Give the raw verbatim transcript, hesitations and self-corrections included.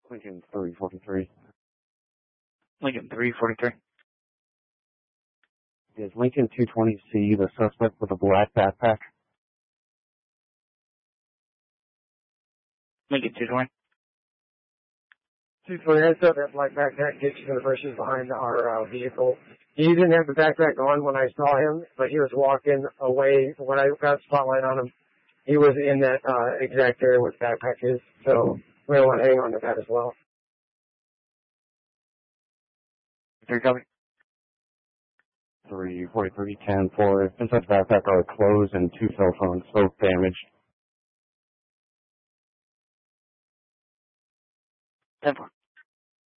Lincoln three forty-three. Lincoln three forty-three. Is Lincoln two twenty C the suspect with a black backpack? Lincoln two twenty. two twenty, heads up, that black backpack gets to the bushes behind our uh, vehicle. He didn't have the backpack on when I saw him, but he was walking away. When I got spotlight on him, he was in that uh, exact area where the backpack is, so we don't want to hang on to that as well. Three copy. three forty-three, ten four. Inside the backpack are clothes and two cell phones, both damaged. ten four.